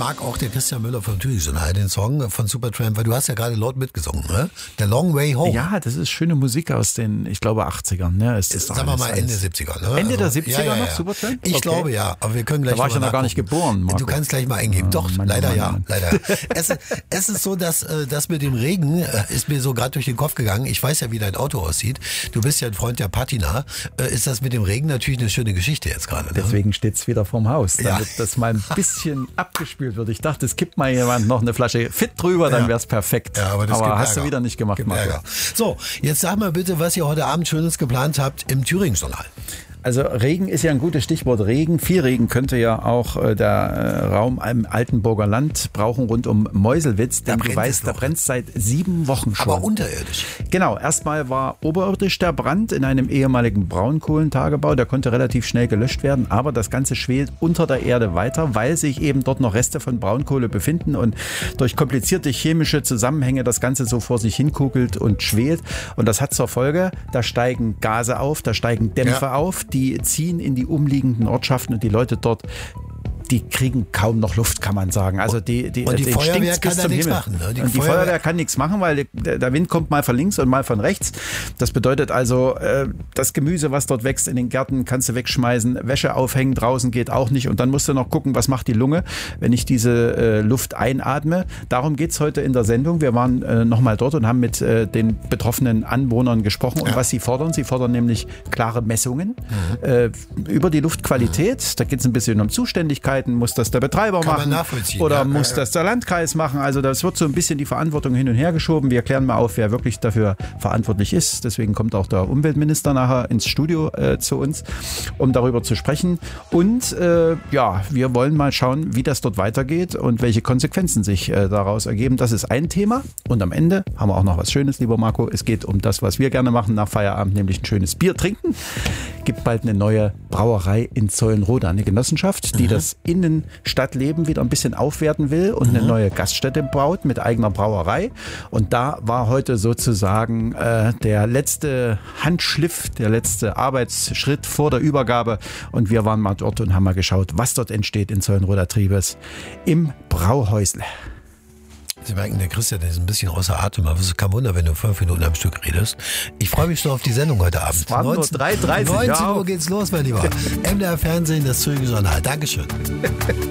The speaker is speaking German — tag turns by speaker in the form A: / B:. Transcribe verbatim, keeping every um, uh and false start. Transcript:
A: mag auch der Christian Müller von Thüringen, den Song von Supertramp, weil du hast ja gerade laut mitgesungen, ne? The Long Way Home.
B: Ja, das ist schöne Musik aus den, ich glaube, achtzigern. Ne? Es ist
A: Sagen wir mal Ende siebziger. Ne?
B: Ende der
A: also,
B: siebziger
A: ja, ja, ja.
B: noch, Supertramp?
A: Ich
B: okay.
A: glaube ja, aber wir können gleich
B: Da war ich ja noch gar nicht geboren, Marco.
A: Du kannst gleich mal eingeben. Doch,
B: Mann,
A: leider
B: Mann,
A: ja,
B: Mann.
A: leider. Es, es ist so, dass das mit dem Regen ist mir so gerade durch den Kopf gegangen. Ich weiß ja, wie dein Auto aussieht. Du bist ja ein Freund der Patina. Ist das mit dem Regen natürlich eine schöne Geschichte jetzt gerade? Ne?
B: Deswegen steht es wieder vorm Haus, damit
A: Ja.
B: das mal ein bisschen abgespült wird. Ich dachte, es kippt mal jemand noch eine Flasche Fit drüber, dann
A: Ja.
B: wäre es perfekt.
A: Ja, aber das
B: aber
A: gibt
B: hast
A: Ärger.
B: du wieder nicht gemacht,
A: Gibt
B: Marco.
A: Ärger. So, jetzt sag mal bitte, was ihr heute Abend Schönes geplant habt im Thüringen-Journal.
B: Also Regen ist ja ein gutes Stichwort. Regen, viel Regen könnte ja auch äh, der äh, Raum im Altenburger Land brauchen rund um Meuselwitz. Denn
A: Da
B: du
A: brennt
B: weißt,
A: es
B: da
A: noch.
B: brennt es seit sieben Wochen schon.
A: Aber unterirdisch.
B: Genau, erstmal war oberirdisch der Brand in einem ehemaligen Braunkohlentagebau. Der konnte relativ schnell gelöscht werden, aber das Ganze schwelt unter der Erde weiter, weil sich eben dort noch Reste von Braunkohle befinden und durch komplizierte chemische Zusammenhänge das Ganze so vor sich hinkugelt und schwelt. Und das hat zur Folge, da steigen Gase auf, da steigen Dämpfe
A: Ja.
B: auf, die ziehen in die umliegenden Ortschaften und die Leute dort, die kriegen kaum noch Luft, kann man sagen. Also die, die,
A: Und die
B: denen
A: Feuerwehr
B: stinkt's
A: kann
B: bis
A: da
B: zum
A: nichts
B: Himmel.
A: machen, ne? Die
B: Und die
A: Feuerwehr-
B: Feuerwehr kann nichts machen, weil der, der Wind kommt mal von links und mal von rechts. Das bedeutet also, äh, das Gemüse, was dort wächst in den Gärten, kannst du wegschmeißen. Wäsche aufhängen draußen geht auch nicht. Und dann musst du noch gucken, was macht die Lunge, wenn ich diese äh, Luft einatme. Darum geht's heute in der Sendung. Wir waren äh, nochmal dort und haben mit äh, den betroffenen Anwohnern gesprochen. Und
A: Ja.
B: was sie fordern, sie fordern nämlich klare Messungen äh, über die Luftqualität. Da geht's ein bisschen um Zuständigkeiten. Muss das der Betreiber
A: Kann man
B: machen?
A: nachvollziehen,
B: Oder
A: ja.
B: muss
A: Ja, ja.
B: das der Landkreis machen? Also das wird so ein bisschen die Verantwortung hin und her geschoben. Wir klären mal auf, wer wirklich dafür verantwortlich ist. Deswegen kommt auch der Umweltminister nachher ins Studio äh, zu uns, um darüber zu sprechen. Und äh, ja, wir wollen mal schauen, wie das dort weitergeht und welche Konsequenzen sich äh, daraus ergeben. Das ist ein Thema. Und am Ende haben wir auch noch was Schönes, lieber Marco. Es geht um das, was wir gerne machen nach Feierabend, nämlich ein schönes Bier trinken. Gibt bald eine neue Brauerei in Zeulenroda, eine Genossenschaft, die das Innenstadtleben wieder ein bisschen aufwerten will und eine neue Gaststätte baut mit eigener Brauerei. Und da war heute sozusagen äh, der letzte Handschliff, der letzte Arbeitsschritt vor der Übergabe. Und wir waren mal dort und haben mal geschaut, was dort entsteht in Zeulenroda Triebes im Brauhäusle.
A: Sie merken, der Christian der ist ein bisschen außer Atem, aber es ist kein Wunder, wenn du fünf Minuten am Stück redest. Ich freue mich schon auf die Sendung heute Abend.
B: Es waren nur drei Uhr dreißig,
A: neunzehn
B: ja.
A: Uhr geht's los, mein Lieber. M D R Fernsehen, das Zürich Journal. Dankeschön.